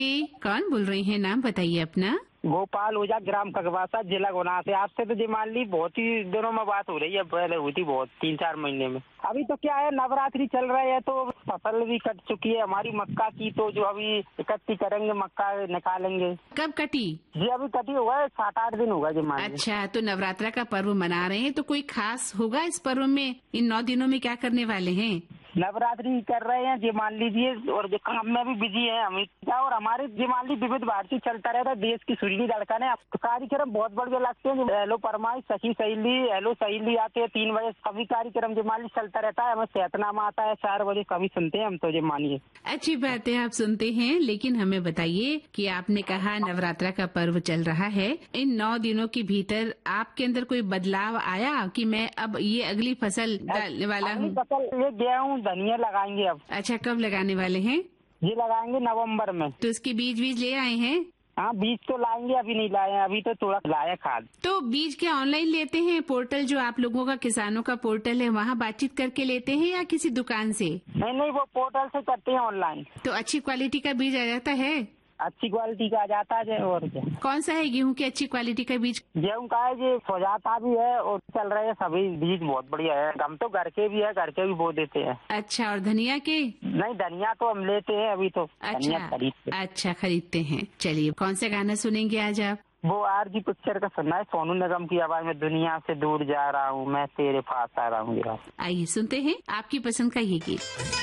कौन बोल रही हैं? नाम बताइए अपना। गोपाल ओझा, ग्राम खगवासा, जिला गुना से। आपसे तो जी मान ली बहुत ही दिनों में बात हो रही है, पहले हुई थी बहुत 3-4 महीने में। अभी तो क्या है, नवरात्रि चल रहे हैं तो फसल भी कट चुकी है हमारी मक्का की, तो जो अभी इकट्ठी करेंगे मक्का निकालेंगे। कब कटी? जी अभी कटी हुआ है, 7-8 दिन होगा जी मान ली। अच्छा, तो नवरात्रा का पर्व मना रहे हैं, तो कोई खास होगा इस पर्व में? इन 9 दिनों में क्या करने वाले हैं? नवरात्रि कर रहे हैं जी मान लीजिए, और जो काम में भी बिजी है हम। और हमारे जी मान ली विविध भारती चलता रहता है, देश की सुरीली धड़कन है। तो कार्यक्रम बहुत बढ़िया लगते हैं। हेलो फरमाइश, सखी सहेली, हेलो सहेली आते हैं 3 बजे। कभी कार्यक्रम जी मान ली चलता रहता है। हमें सेहतनामा आता है 4 बजे, कभी सुनते हैं हम तो जी मानिए। अच्छी बात है, आप सुनते हैं। लेकिन हमें बताइए कि आपने कहा नवरात्रा का पर्व चल रहा है, इन 9 दिनों के भीतर आपके अंदर कोई बदलाव आया कि मैं अब ये अगली फसल डालने वाला हूँ? फसल ये गेहूँ धनिया लगाएंगे अब। अच्छा, कब लगाने वाले हैं? ये लगाएंगे नवंबर में। तो इसके बीज ले आए हैं? हाँ बीज तो लाएंगे, अभी नहीं लाए हैं, अभी तो थोड़ा लाया खाद। तो बीज क्या ऑनलाइन लेते हैं? पोर्टल जो आप लोगों का किसानों का पोर्टल है, वहाँ बातचीत करके लेते हैं या किसी दुकान से? नहीं, वो पोर्टल से करते हैं ऑनलाइन। तो अच्छी क्वालिटी का बीज आ जाता है? अच्छी क्वालिटी का आ जाता है। और क्या? कौन सा है गेहूँ की अच्छी क्वालिटी का बीज? गेहूँ का है जी, सोजाता भी है और चल रहे हैं सभी बीज बहुत बढ़िया है। हम तो घर के भी है, घर के भी बो देते हैं। अच्छा, और धनिया के? नहीं, धनिया तो हम लेते हैं अभी तो। धनिया खरीदते। अच्छा, खरीदते हैं। चलिए, कौन सा गाना सुनेंगे आज आप? वो आरजी पिक्चर का सुनना है, सोनू निगम की आवाज में। दुनिया से दूर जा रहा हूँ मैं, तेरे पास आ रहा हूँ। आइए सुनते हैं आपकी पसंद का ये गीत।